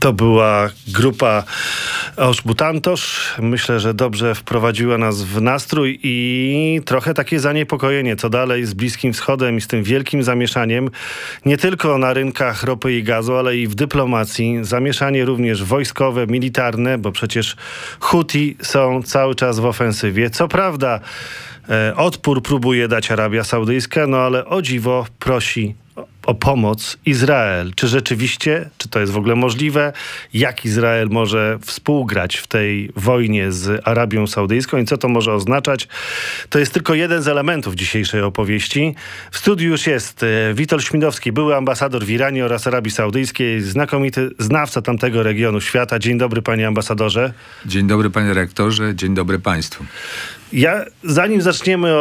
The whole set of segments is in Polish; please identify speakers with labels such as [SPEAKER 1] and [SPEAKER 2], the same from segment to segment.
[SPEAKER 1] To była grupa Oshbutantosh. Myślę, że dobrze wprowadziła nas w nastrój i trochę takie zaniepokojenie, co dalej z Bliskim Wschodem i z tym wielkim zamieszaniem, nie tylko na rynkach ropy i gazu, ale i w dyplomacji. Zamieszanie również wojskowe, militarne, bo przecież Huti są cały czas w ofensywie. Co prawda odpór próbuje dać Arabia Saudyjska, no ale o dziwo prosi o pomoc Izrael. Czy rzeczywiście, czy to jest w ogóle możliwe? Jak Izrael może współgrać w tej wojnie z Arabią Saudyjską i co to może oznaczać? To jest tylko jeden z elementów dzisiejszej opowieści. W studiu już jest Witold Śmidowski, były ambasador w Iranie oraz Arabii Saudyjskiej, znakomity znawca tamtego regionu świata. Dzień dobry, panie ambasadorze.
[SPEAKER 2] Dzień dobry, panie rektorze. Dzień dobry państwu.
[SPEAKER 1] Zanim zaczniemy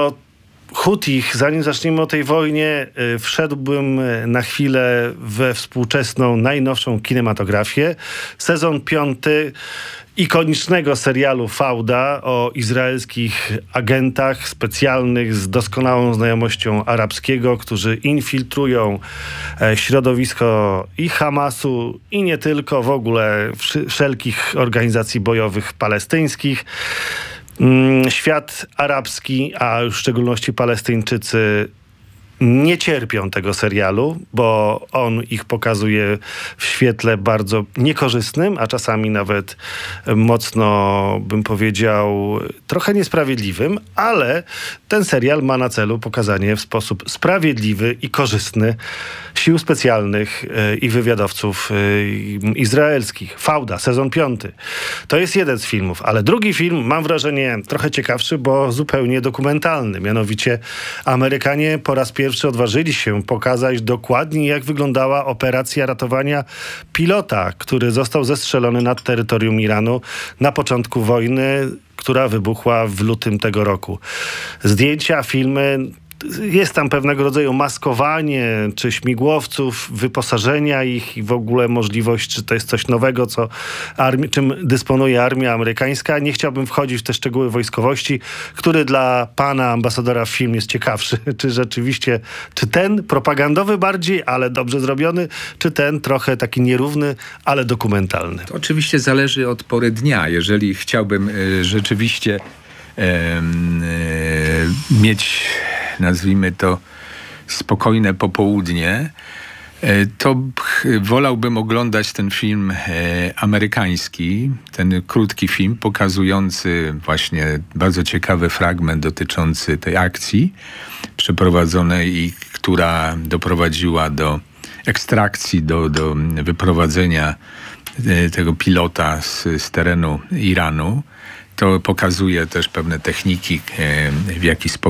[SPEAKER 1] o tej wojnie, wszedłbym na chwilę we współczesną, najnowszą kinematografię. Sezon 5 ikonicznego serialu Fauda o izraelskich agentach specjalnych z doskonałą znajomością arabskiego, którzy infiltrują środowisko i Hamasu, i nie tylko, w ogóle wszelkich organizacji bojowych palestyńskich. Świat arabski, a w szczególności Palestyńczycy, nie cierpią tego serialu, bo on ich pokazuje w świetle bardzo niekorzystnym, a czasami nawet mocno, bym powiedział, trochę niesprawiedliwym, ale ten serial ma na celu pokazanie w sposób sprawiedliwy i korzystny sił specjalnych i wywiadowców izraelskich. Fauda, sezon 5. To jest jeden z filmów, ale drugi film, mam wrażenie, trochę ciekawszy, bo zupełnie dokumentalny. Mianowicie Amerykanie po raz pierwszy odważyli się pokazać dokładnie, jak wyglądała operacja ratowania pilota, który został zestrzelony nad terytorium Iranu na początku wojny, która wybuchła w lutym tego roku. Zdjęcia, filmy. Jest tam pewnego rodzaju maskowanie, czy śmigłowców, wyposażenia ich i w ogóle możliwość, czy to jest coś nowego, czym dysponuje armia amerykańska. Nie chciałbym wchodzić w te szczegóły wojskowości, który dla pana ambasadora film jest ciekawszy. Czy rzeczywiście, czy ten propagandowy bardziej, ale dobrze zrobiony, czy ten trochę taki nierówny, ale dokumentalny?
[SPEAKER 2] To oczywiście zależy od pory dnia. Jeżeli chciałbym rzeczywiście mieć, nazwijmy to, spokojne popołudnie, to wolałbym oglądać ten film amerykański, ten krótki film pokazujący właśnie bardzo ciekawy fragment dotyczący tej akcji przeprowadzonej i która doprowadziła do ekstrakcji, do wyprowadzenia tego pilota z terenu Iranu. To pokazuje też pewne techniki, w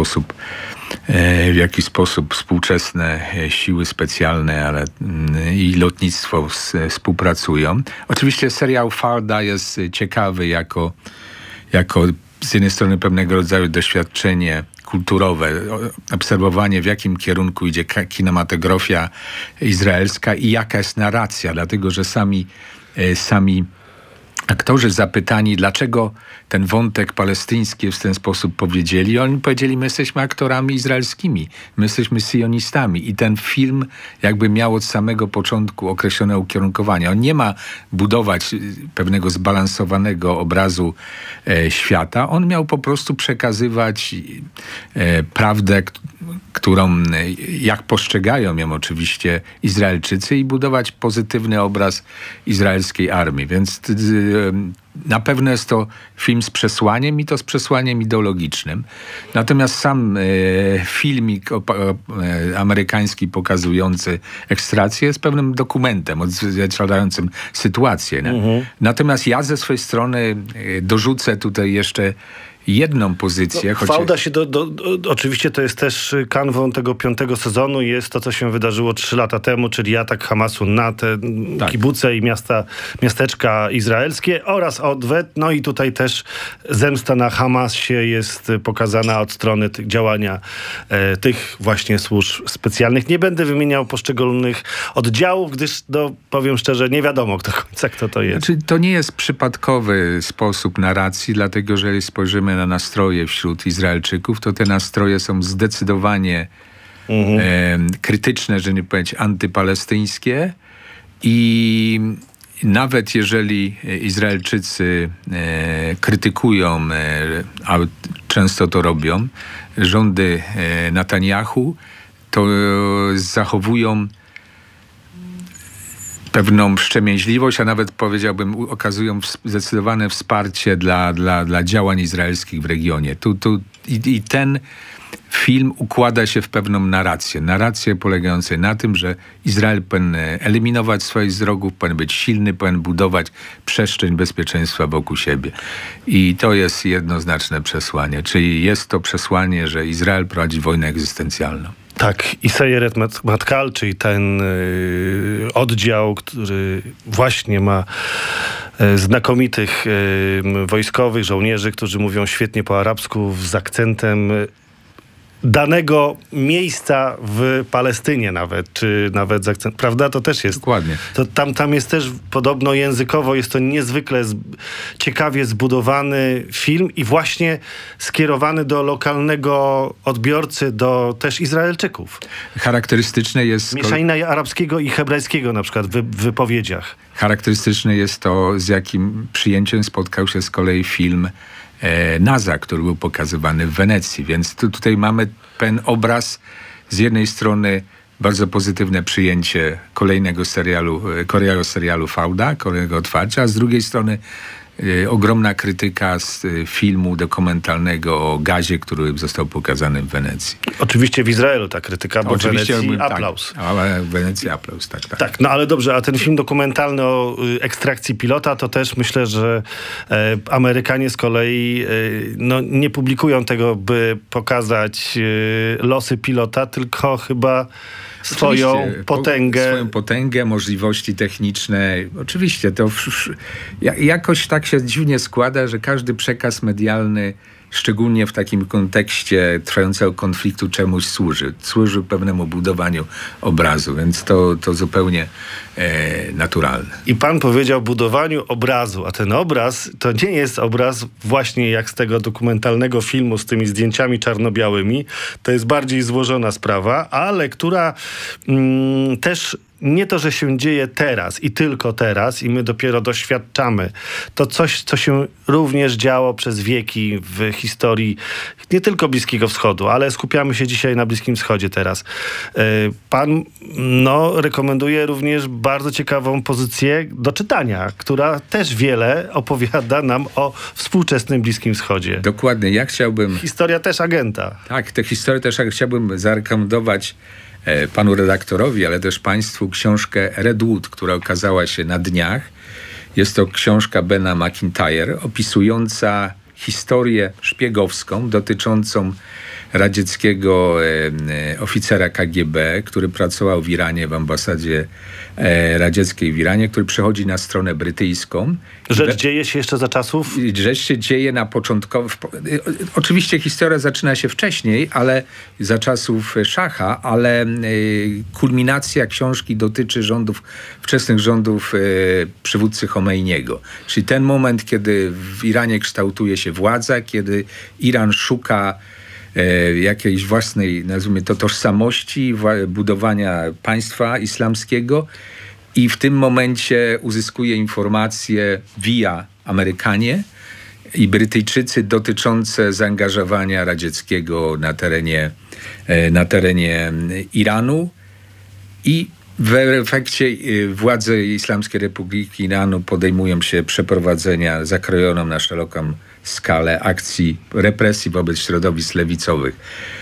[SPEAKER 2] jaki sposób współczesne siły specjalne, ale i lotnictwo współpracują. Oczywiście serial Fauda jest ciekawy jako z jednej strony pewnego rodzaju doświadczenie kulturowe, obserwowanie, w jakim kierunku idzie kinematografia izraelska i jaka jest narracja, dlatego że sami aktorzy zapytani, dlaczego ten wątek palestyński w ten sposób powiedzieli, oni powiedzieli, my jesteśmy aktorami izraelskimi, my jesteśmy sionistami i ten film jakby miał od samego początku określone ukierunkowanie. On nie ma budować pewnego zbalansowanego obrazu świata, on miał po prostu przekazywać prawdę, którą, jak postrzegają ją oczywiście Izraelczycy i budować pozytywny obraz izraelskiej armii. Więc na pewno jest to film z przesłaniem i to z przesłaniem ideologicznym. Natomiast sam filmik amerykański pokazujący ekstrakcję jest pewnym dokumentem odzwierciedlającym sytuację. Natomiast ja ze swojej strony dorzucę tutaj jeszcze jedną pozycję.
[SPEAKER 1] Fauda się oczywiście to jest też kanwą tego 5. sezonu, jest to, co się wydarzyło 3 lata temu, czyli atak Hamasu na te kibuce i miasteczka izraelskie oraz odwet. No i tutaj też zemsta na Hamasie jest pokazana od strony działania tych właśnie służb specjalnych. Nie będę wymieniał poszczególnych oddziałów, gdyż powiem szczerze, nie wiadomo do końca, kto to jest.
[SPEAKER 2] Znaczy, to nie jest przypadkowy sposób narracji, dlatego że jeżeli spojrzymy na nastroje wśród Izraelczyków, to te nastroje są zdecydowanie krytyczne, żeby nie powiedzieć antypalestyńskie i nawet jeżeli Izraelczycy krytykują, a często to robią, rządy Netanyahu, to zachowują pewną wstrzemięźliwość, a nawet powiedziałbym okazują zdecydowane wsparcie dla działań izraelskich w regionie. I ten film układa się w pewną narrację polegającą na tym, że Izrael powinien eliminować swoich wrogów, powinien być silny, powinien budować przestrzeń bezpieczeństwa wokół siebie. I to jest jednoznaczne przesłanie. Czyli jest to przesłanie, że Izrael prowadzi wojnę egzystencjalną.
[SPEAKER 1] Tak, i Seyeret Matkal, czyli ten oddział, który właśnie ma znakomitych wojskowych, żołnierzy, którzy mówią świetnie po arabsku z akcentem danego miejsca w Palestynie nawet, czy nawet z akcentem, prawda? To też jest.
[SPEAKER 2] Dokładnie.
[SPEAKER 1] Tam jest też podobno językowo, jest to niezwykle ciekawie zbudowany film i właśnie skierowany do lokalnego odbiorcy, do też Izraelczyków.
[SPEAKER 2] Charakterystyczne jest...
[SPEAKER 1] Mieszanina arabskiego i hebrajskiego na przykład w wypowiedziach.
[SPEAKER 2] Charakterystyczne jest to, z jakim przyjęciem spotkał się z kolei film Naza, który był pokazywany w Wenecji. Więc tutaj mamy pewien obraz, z jednej strony bardzo pozytywne przyjęcie kolejnego serialu Fauda, kolejnego otwarcia, a z drugiej strony ogromna krytyka z filmu dokumentalnego o gazie, który został pokazany w Wenecji.
[SPEAKER 1] Oczywiście w Izraelu ta krytyka, bo
[SPEAKER 2] oczywiście,
[SPEAKER 1] w Wenecji
[SPEAKER 2] tak,
[SPEAKER 1] aplauz.
[SPEAKER 2] Ale w Wenecji aplauz, tak.
[SPEAKER 1] Tak, no ale dobrze, a ten film dokumentalny o ekstrakcji pilota, to też myślę, że Amerykanie z kolei nie publikują tego, by pokazać losy pilota, tylko chyba swoją
[SPEAKER 2] potęgę, możliwości techniczne. Oczywiście to jakoś tak się dziwnie składa, że każdy przekaz medialny, szczególnie w takim kontekście trwającego konfliktu, czemuś służy. Służy pewnemu budowaniu obrazu, więc to zupełnie naturalne.
[SPEAKER 1] I pan powiedział budowaniu obrazu, a ten obraz to nie jest obraz właśnie jak z tego dokumentalnego filmu z tymi zdjęciami czarno-białymi. To jest bardziej złożona sprawa, ale która też nie to, że się dzieje teraz i tylko teraz i my dopiero doświadczamy. To coś, co się również działo przez wieki w historii nie tylko Bliskiego Wschodu, ale skupiamy się dzisiaj na Bliskim Wschodzie teraz. Pan rekomenduje również bardzo ciekawą pozycję do czytania, która też wiele opowiada nam o współczesnym Bliskim Wschodzie.
[SPEAKER 2] Dokładnie. Ja chciałbym...
[SPEAKER 1] Historia też agenta.
[SPEAKER 2] Tak, tę historię też chciałbym zarekomendować panu redaktorowi, ale też państwu książkę Redwood, która okazała się na dniach. Jest to książka Bena McIntyre opisująca historię szpiegowską dotyczącą radzieckiego oficera KGB, który pracował w Iranie, w ambasadzie radzieckiej w Iranie, który przechodzi na stronę brytyjską.
[SPEAKER 1] Rzecz dzieje się jeszcze za czasów?
[SPEAKER 2] Rzecz się dzieje na początkowych... Oczywiście historia zaczyna się wcześniej, ale za czasów szacha, ale kulminacja książki dotyczy wczesnych rządów przywódcy Chomeiniego. Czyli ten moment, kiedy w Iranie kształtuje się władza, kiedy Iran szuka jakiejś własnej, nazwijmy to, tożsamości, budowania państwa islamskiego i w tym momencie uzyskuje informacje via Amerykanie i Brytyjczycy dotyczące zaangażowania radzieckiego na terenie Iranu i w efekcie władze Islamskiej Republiki Iranu podejmują się przeprowadzenia zakrojoną na szeroką skalę akcji represji wobec środowisk lewicowych.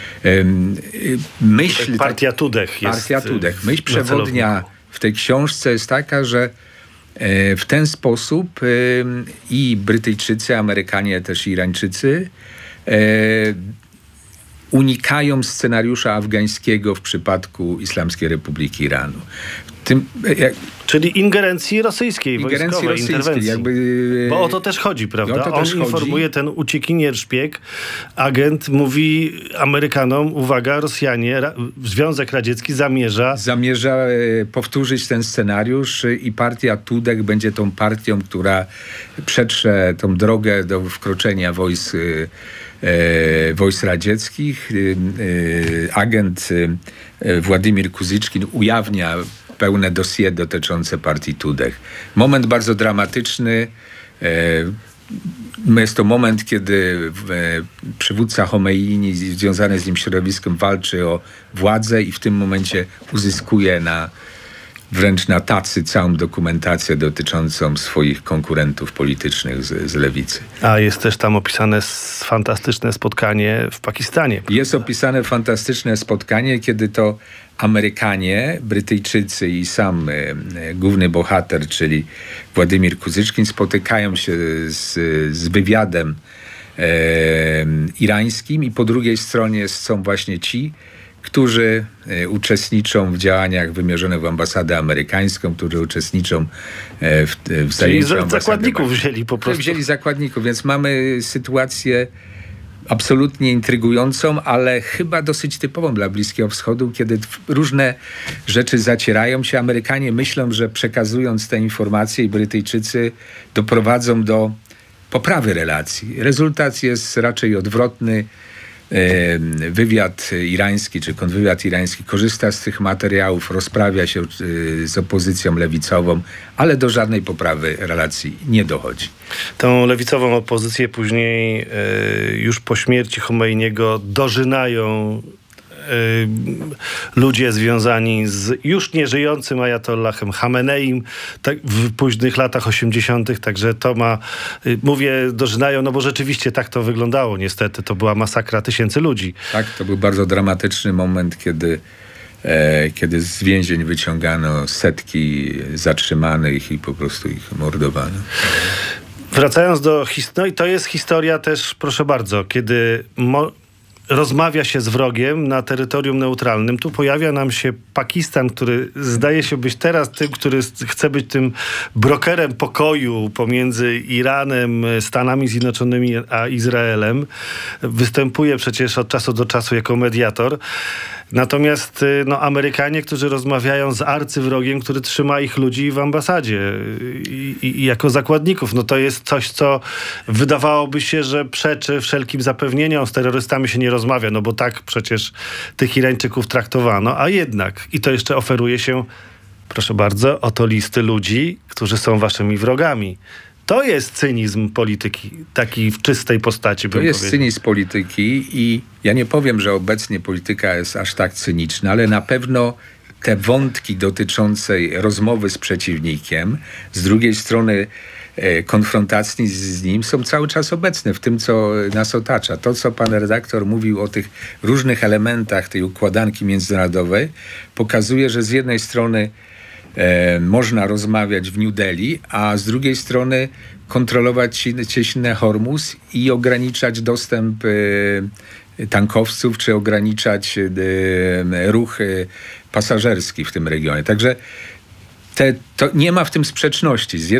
[SPEAKER 1] Partia Tudeh jest.
[SPEAKER 2] Partia Tudeh. Myśl przewodnia w tej książce jest taka, że w ten sposób i Brytyjczycy, Amerykanie, też Irańczycy unikają scenariusza afgańskiego w przypadku Islamskiej Republiki Iranu.
[SPEAKER 1] Czyli ingerencji rosyjskiej, wojskowej, interwencji. Bo o to też chodzi, prawda? On informuje, ten uciekinier, szpieg, agent mówi Amerykanom, uwaga, Rosjanie, Związek Radziecki zamierza
[SPEAKER 2] powtórzyć ten scenariusz i partia Tudeh będzie tą partią, która przetrze tą drogę do wkroczenia wojsk radzieckich. Agent Władimir Kuzyczkin ujawnia pełne dossier dotyczące partii Tudeh. Moment bardzo dramatyczny. Jest to moment, kiedy przywódca Chomeini związany z nim środowiskiem walczy o władzę i w tym momencie uzyskuje wręcz na tacy całą dokumentację dotyczącą swoich konkurentów politycznych z lewicy.
[SPEAKER 1] A jest też tam opisane fantastyczne spotkanie w Pakistanie.
[SPEAKER 2] Jest opisane fantastyczne spotkanie, kiedy to Amerykanie, Brytyjczycy i sam główny bohater, czyli Władimir Kuzyczkin, spotykają się z wywiadem irańskim i po drugiej stronie są właśnie ci, którzy uczestniczą w działaniach wymierzonych w ambasadę amerykańską, którzy uczestniczą w zajęciu ambasady.
[SPEAKER 1] Zakładników wzięli po prostu.
[SPEAKER 2] Wzięli zakładników, więc mamy sytuację absolutnie intrygującą, ale chyba dosyć typową dla Bliskiego Wschodu, kiedy różne rzeczy zacierają się. Amerykanie myślą, że przekazując te informacje i Brytyjczycy doprowadzą do poprawy relacji. Rezultat jest raczej odwrotny. Wywiad irański, czy kontrwywiad irański korzysta z tych materiałów, rozprawia się z opozycją lewicową, ale do żadnej poprawy relacji nie dochodzi.
[SPEAKER 1] Tą lewicową opozycję później już po śmierci Chomeiniego dożynają ludzie związani z już nieżyjącym ajatollahem Chameneim w późnych latach 80. Także to mówię, dożynają, no bo rzeczywiście tak to wyglądało niestety. To była masakra tysięcy ludzi.
[SPEAKER 2] Tak, to był bardzo dramatyczny moment, kiedy z więzień wyciągano setki zatrzymanych i po prostu ich mordowano.
[SPEAKER 1] Wracając do historii, to jest historia też, proszę bardzo, kiedy rozmawia się z wrogiem na terytorium neutralnym. Tu pojawia nam się Pakistan, który zdaje się być teraz tym, który chce być tym brokerem pokoju pomiędzy Iranem, Stanami Zjednoczonymi a Izraelem. Występuje przecież od czasu do czasu jako mediator. Natomiast Amerykanie, którzy rozmawiają z arcywrogiem, który trzyma ich ludzi w ambasadzie i jako zakładników, to jest coś, co wydawałoby się, że przeczy wszelkim zapewnieniom. Z terrorystami się nie rozmawia, bo tak przecież tych Irańczyków traktowano. A jednak, i to jeszcze oferuje się, proszę bardzo, oto listy ludzi, którzy są waszymi wrogami. To jest cynizm polityki, taki w czystej postaci, bym powiedział. To jest
[SPEAKER 2] cynizm polityki i ja nie powiem, że obecnie polityka jest aż tak cyniczna, ale na pewno te wątki dotyczące rozmowy z przeciwnikiem, z drugiej strony konfrontacji z nim są cały czas obecne w tym, co nas otacza. To, co pan redaktor mówił o tych różnych elementach tej układanki międzynarodowej, pokazuje, że z jednej strony można rozmawiać w New Delhi, a z drugiej strony kontrolować cieśninę Hormuz i ograniczać dostęp tankowców, czy ograniczać ruch pasażerski w tym regionie. Także to nie ma w tym sprzeczności. Z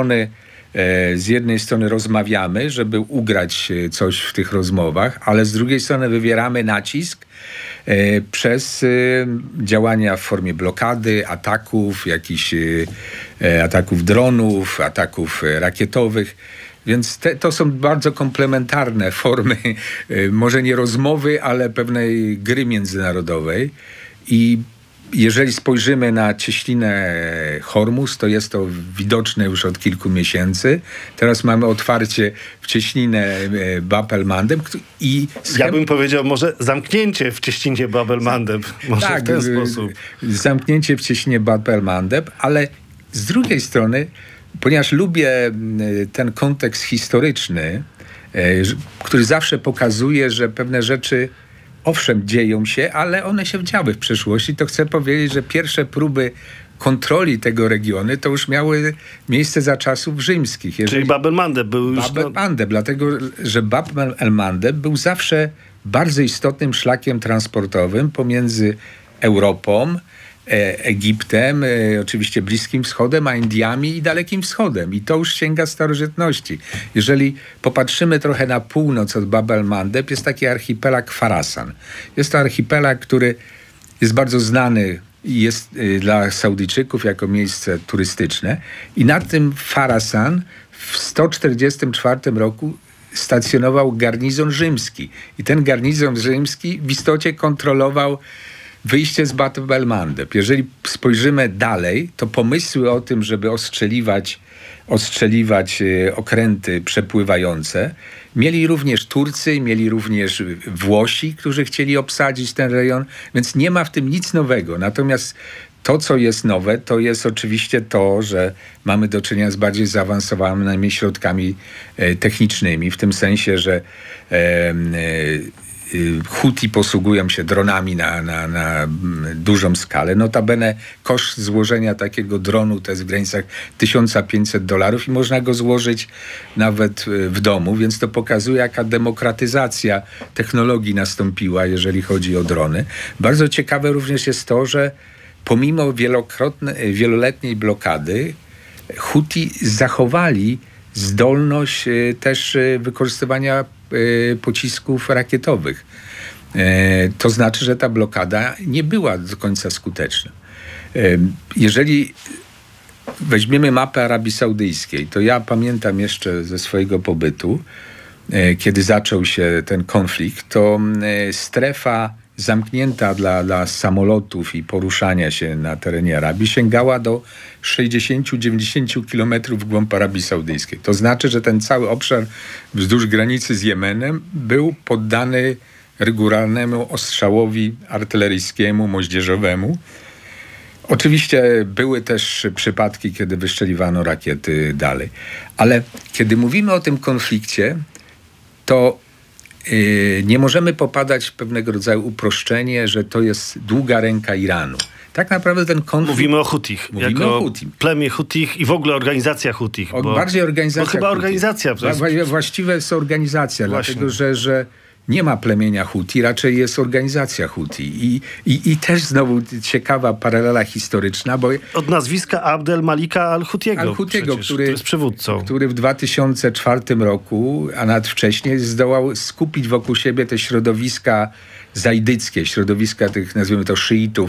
[SPEAKER 2] jednej strony rozmawiamy, żeby ugrać coś w tych rozmowach, ale z drugiej strony wywieramy nacisk przez działania w formie blokady, ataków, jakichś ataków dronów, ataków rakietowych. Więc to są bardzo komplementarne formy, może nie rozmowy, ale pewnej gry międzynarodowej. I jeżeli spojrzymy na cieśninę Hormuz, to jest to widoczne już od kilku miesięcy. Teraz mamy otwarcie w cieśninę Bab el-Mandeb i
[SPEAKER 1] ja bym powiedział może zamknięcie w cieśninie Bab el-Mandeb. Może tak, w ten sposób.
[SPEAKER 2] Zamknięcie w cieśninie Bab el-Mandeb, ale z drugiej strony, ponieważ lubię ten kontekst historyczny, który zawsze pokazuje, że pewne rzeczy owszem, dzieją się, ale one się działy w przeszłości, to chcę powiedzieć, że pierwsze próby kontroli tego regionu to już miały miejsce za czasów rzymskich.
[SPEAKER 1] Czyli Bab el-Mandeb był już...
[SPEAKER 2] Bab el-Mandeb, dlatego że Bab el-Mandeb był zawsze bardzo istotnym szlakiem transportowym pomiędzy Europą, Egiptem, oczywiście Bliskim Wschodem, a Indiami i Dalekim Wschodem. I to już sięga starożytności. Jeżeli popatrzymy trochę na północ od Bab el-Mandeb, jest taki archipelag Kharasan. Jest to archipelag, który jest bardzo znany i jest dla Saudyjczyków jako miejsce turystyczne. I na tym Kharasan w 144 roku stacjonował garnizon rzymski. I ten garnizon rzymski w istocie kontrolował wyjście z Bab el-Mandeb. Jeżeli spojrzymy dalej, to pomysły o tym, żeby ostrzeliwać okręty przepływające, mieli również Turcy, mieli również Włosi, którzy chcieli obsadzić ten rejon, więc nie ma w tym nic nowego. Natomiast to, co jest nowe, to jest oczywiście to, że mamy do czynienia z bardziej zaawansowanymi środkami technicznymi, w tym sensie, że Huti posługują się dronami na dużą skalę. Notabene koszt złożenia takiego dronu to jest w granicach $1500 i można go złożyć nawet w domu, więc to pokazuje, jaka demokratyzacja technologii nastąpiła, jeżeli chodzi o drony. Bardzo ciekawe również jest to, że pomimo wieloletniej blokady Huti zachowali zdolność też wykorzystywania pocisków rakietowych. To znaczy, że ta blokada nie była do końca skuteczna. Jeżeli weźmiemy mapę Arabii Saudyjskiej, to ja pamiętam jeszcze ze swojego pobytu, kiedy zaczął się ten konflikt, to strefa zamknięta dla samolotów i poruszania się na terenie Arabii sięgała do 60-90 kilometrów w głąb Arabii Saudyjskiej. To znaczy, że ten cały obszar wzdłuż granicy z Jemenem był poddany regularnemu ostrzałowi artyleryjskiemu, moździerzowemu. Oczywiście były też przypadki, kiedy wystrzeliwano rakiety dalej. Ale kiedy mówimy o tym konflikcie, to nie możemy popadać w pewnego rodzaju uproszczenie, że to jest długa ręka Iranu. Tak naprawdę ten konflikt...
[SPEAKER 1] Mówimy o Hutich. Plemię Hutich i w ogóle organizacja Hutich.
[SPEAKER 2] Bardziej organizacja.
[SPEAKER 1] Bo chyba
[SPEAKER 2] Hutich.
[SPEAKER 1] Organizacja.
[SPEAKER 2] Właściwie jest organizacja, właśnie. Dlatego że nie ma plemienia Huti, raczej jest organizacja Huti. I też znowu ciekawa paralela historyczna, bo...
[SPEAKER 1] Od nazwiska Abd el-Malika al-Hutiego, który jest przywódcą.
[SPEAKER 2] Który w 2004 roku, a nawet wcześniej, zdołał skupić wokół siebie te środowiska zajdyckie, środowiska tych, nazwijmy to,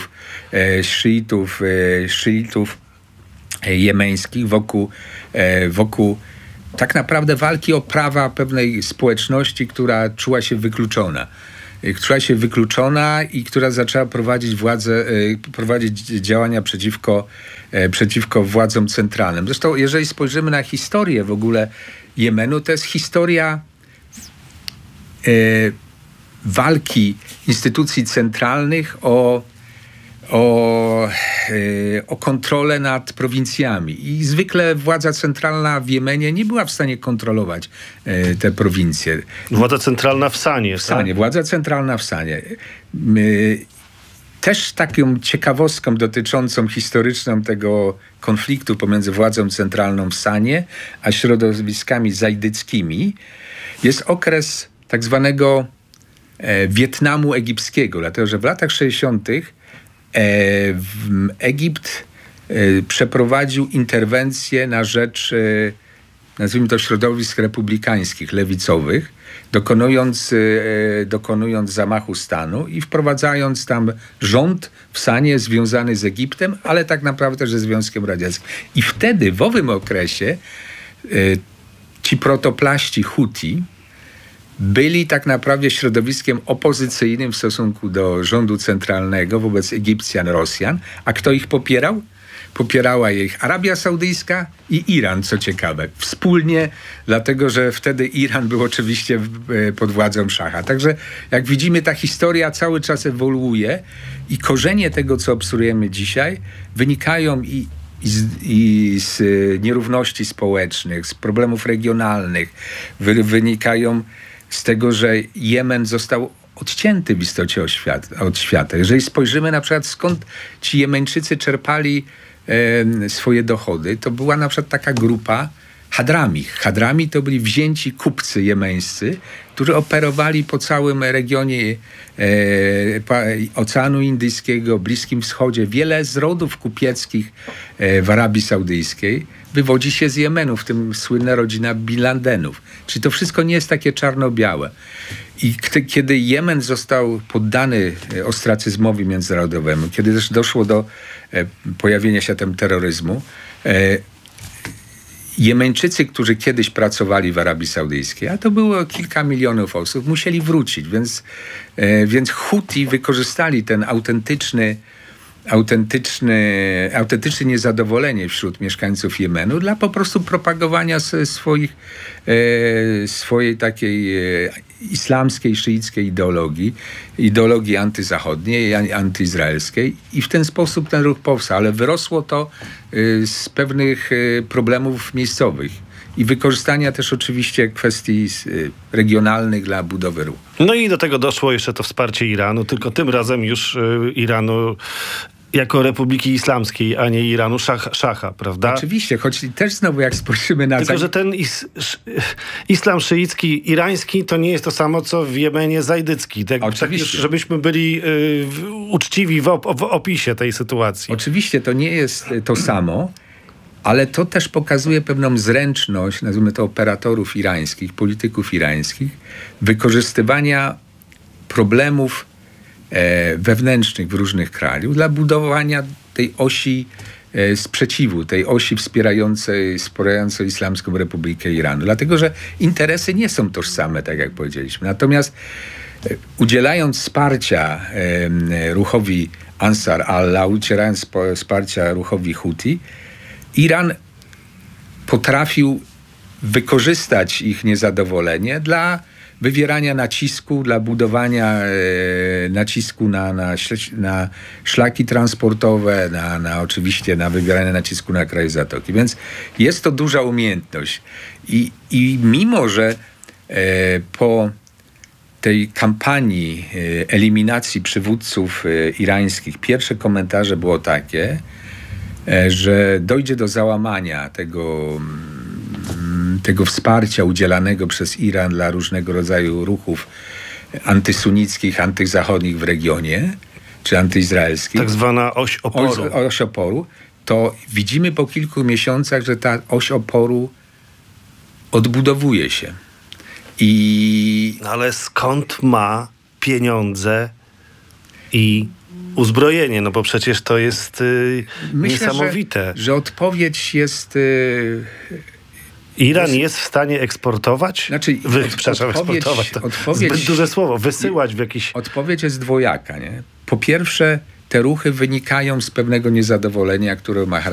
[SPEAKER 2] szyitów jemeńskich wokół tak naprawdę walki o prawa pewnej społeczności, która czuła się wykluczona i która zaczęła prowadzić działania przeciwko władzom centralnym. Zresztą, jeżeli spojrzymy na historię w ogóle Jemenu, to jest historia walki instytucji centralnych o kontrolę nad prowincjami. I zwykle władza centralna w Jemenie nie była w stanie kontrolować te prowincje.
[SPEAKER 1] Władza centralna w Sanie.
[SPEAKER 2] Władza centralna w Sanie. Też taką ciekawostką dotyczącą historyczną tego konfliktu pomiędzy władzą centralną w Sanie a środowiskami zajdyckimi jest okres tak zwanego Wietnamu egipskiego. Dlatego, że w latach 60. Egipt przeprowadził interwencję na rzecz, nazwijmy to, środowisk republikańskich, lewicowych, dokonując zamachu stanu i wprowadzając tam rząd w Sanie związany z Egiptem, ale tak naprawdę też ze Związkiem Radzieckim. I wtedy, w owym okresie, ci protoplaści Huti byli tak naprawdę środowiskiem opozycyjnym w stosunku do rządu centralnego wobec Egipcjan, Rosjan. A kto ich popierał? Popierała ich Arabia Saudyjska i Iran, co ciekawe. Wspólnie, dlatego że wtedy Iran był oczywiście pod władzą szacha. Także jak widzimy, ta historia cały czas ewoluuje i korzenie tego, co obserwujemy dzisiaj, wynikają i z nierówności społecznych, z problemów regionalnych, wynikają z tego, że Jemen został odcięty w istocie od świata. Jeżeli spojrzymy na przykład, skąd ci Jemeńczycy czerpali swoje dochody, to była na przykład taka grupa Hadrami. Hadrami to byli wzięci kupcy jemeńscy, którzy operowali po całym regionie Oceanu Indyjskiego, Bliskim Wschodzie. Wiele z rodów kupieckich w Arabii Saudyjskiej wywodzi się z Jemenu, w tym słynna rodzina Bin Ladenów. Czyli to wszystko nie jest takie czarno-białe. I kiedy Jemen został poddany ostracyzmowi międzynarodowemu, kiedy też doszło do pojawienia się tam terroryzmu, Jemeńczycy, którzy kiedyś pracowali w Arabii Saudyjskiej, a to było kilka milionów osób, musieli wrócić, więc Huti wykorzystali ten autentyczne niezadowolenie wśród mieszkańców Jemenu dla po prostu propagowania swojej takiej islamskiej, szyickiej ideologii antyzachodniej, antyizraelskiej i w ten sposób ten ruch powstał, ale wyrosło to z pewnych problemów miejscowych i wykorzystania też oczywiście kwestii regionalnych dla budowy ruchu.
[SPEAKER 1] No i do tego doszło jeszcze to wsparcie Iranu, tylko tym razem już Iranu jako Republiki Islamskiej, a nie Iranu szacha, prawda?
[SPEAKER 2] Oczywiście, choć też znowu jak spojrzymy na...
[SPEAKER 1] Tylko, że ten islam szyicki, irański to nie jest to samo, co w Jemenie zajdycki. Tak już, żebyśmy byli uczciwi w opisie tej sytuacji.
[SPEAKER 2] Oczywiście to nie jest to samo, ale to też pokazuje pewną zręczność, nazwijmy to operatorów irańskich, polityków irańskich, wykorzystywania problemów wewnętrznych w różnych krajach dla budowania tej osi sprzeciwu, tej osi wspierającej Islamską Republikę Iranu. Dlatego, że interesy nie są tożsame, tak jak powiedzieliśmy. Natomiast udzielając wsparcia ruchowi Ansar Allah, udzielając wsparcia ruchowi Huti, Iran potrafił wykorzystać ich niezadowolenie dla wywierania nacisku, dla budowania nacisku na szlaki transportowe, oczywiście na wywieranie nacisku na kraje Zatoki. Więc jest to duża umiejętność. I mimo, że po tej kampanii eliminacji przywódców irańskich pierwsze komentarze było takie, że dojdzie do załamania tego wsparcia udzielanego przez Iran dla różnego rodzaju ruchów antysunickich, antyzachodnich w regionie, czy antyizraelskich.
[SPEAKER 1] Tak zwana oś oporu.
[SPEAKER 2] Oś oporu. To widzimy po kilku miesiącach, że ta oś oporu odbudowuje się.
[SPEAKER 1] Ale skąd ma pieniądze i uzbrojenie? No bo przecież to jest niesamowite.
[SPEAKER 2] Myślę, że odpowiedź jest...
[SPEAKER 1] Iran jest w stanie eksportować? Eksportować to zbyt duże słowo. Wysyłać w jakiś...
[SPEAKER 2] Odpowiedź jest dwojaka, nie? Po pierwsze, te ruchy wynikają z pewnego niezadowolenia, które ma